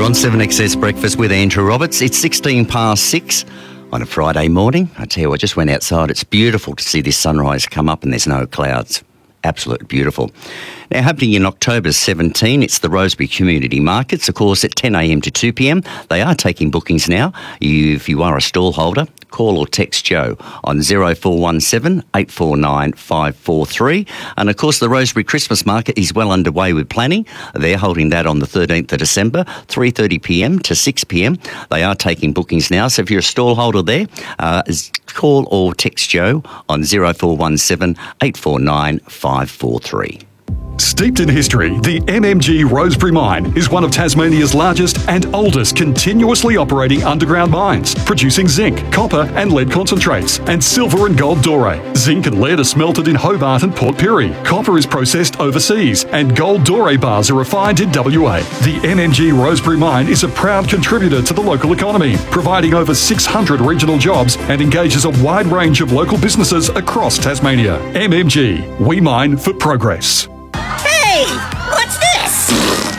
on 7XS Breakfast with Andrew Roberts. It's 16 past 6 on a Friday morning. I tell you, I just went outside. It's beautiful to see this sunrise come up and there's no clouds. Absolutely beautiful. Now, happening in October 17, it's the Rosebery Community Markets, of course, at 10 a.m. to 2 p.m. They are taking bookings now. If you are a stall holder, call or text Joe on 0417 849 543. And, of course, the Rosebery Christmas Market is well underway with planning. They're holding that on the 13th of December, 3:30 p.m. to 6 p.m. They are taking bookings now. So if you're a stall holder there, call or text Joe on 0417 849 543. Steeped in history, the MMG Rosebery Mine is one of Tasmania's largest and oldest continuously operating underground mines, producing zinc, copper and lead concentrates, and silver and gold doré. Zinc and lead are smelted in Hobart and Port Pirie. Copper is processed overseas, and gold doré bars are refined in WA. The MMG Rosebery Mine is a proud contributor to the local economy, providing over 600 regional jobs and engages a wide range of local businesses across Tasmania. MMG, we mine for progress. Hey, what's this?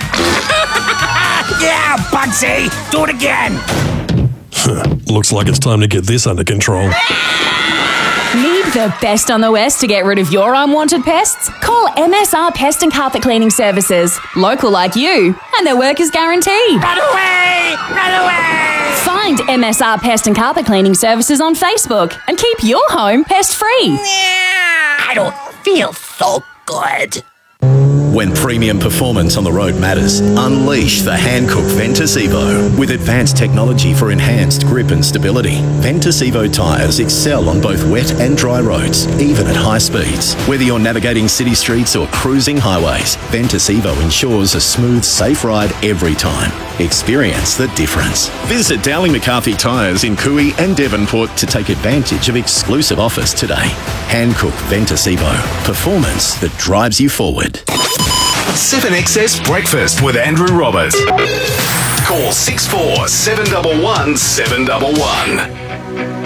Yeah, Bugsy, do it again. Looks like it's time to get this under control. Need the best on the west to get rid of your unwanted pests? Call MSR Pest and Carpet Cleaning Services. Local like you, and their work is guaranteed. Run away! Run away! Find MSR Pest and Carpet Cleaning Services on Facebook and keep your home pest-free. I don't feel so good. When premium performance on the road matters, unleash the Hankook Ventus Evo. With advanced technology for enhanced grip and stability, Ventus Evo tyres excel on both wet and dry roads, even at high speeds. Whether you're navigating city streets or cruising highways, Ventus Evo ensures a smooth, safe ride every time. Experience the difference. Visit Dowling McCarthy Tyres in Cooey and Devonport to take advantage of exclusive offers today. Hankook Ventus Evo. Performance that drives you forward. 7XS Breakfast with Andrew Roberts. Call 64 711 711.